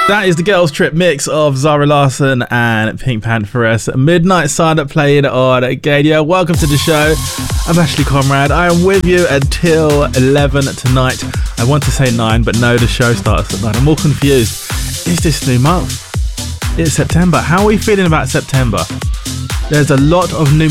That is the Girls Trip mix of Zara Larsson and Pink Pantheress. Midnight Sun played on Gadia. Welcome to the show. I'm Ashley Conrad. I am with you until 11 tonight. I want to say 9, but no, the show starts at 9. I'm all confused. Is this new month? It's September. How are we feeling about September? There's a lot of new